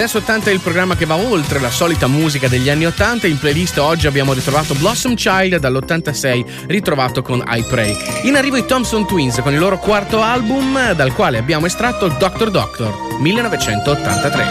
Dance 80 è il programma che va oltre la solita musica degli anni 80. In playlist oggi abbiamo ritrovato Blossom Child dall'86, ritrovato con I Pray. In arrivo i Thompson Twins con il loro quarto album, dal quale abbiamo estratto Doctor Doctor 1983.